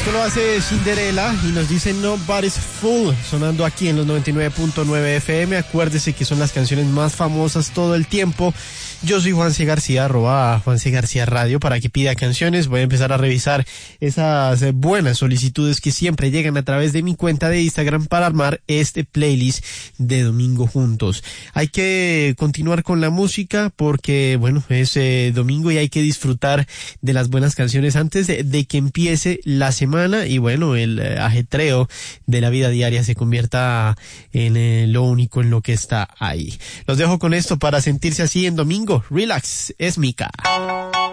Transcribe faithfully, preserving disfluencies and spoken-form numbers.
Esto lo hace Cinderella y nos dice Nobody's Fool, sonando aquí en los noventa y nueve punto nueve F M. Acuérdese que son las canciones más famosas todo el tiempo. Yo soy Juan C. García, arroba Juan C. García Radio, para que pida canciones. Voy a empezar a revisar esas buenas solicitudes que siempre llegan a través de mi cuenta de Instagram para armar este playlist de Domingo Juntos. Hay que continuar con la música porque, bueno, es eh, domingo y hay que disfrutar de las buenas canciones antes de, de que empiece la semana y, bueno, el eh, ajetreo de la vida diaria se convierta en eh, lo único en lo que está ahí. Los dejo con esto para sentirse así en domingo. Relax, es Mika.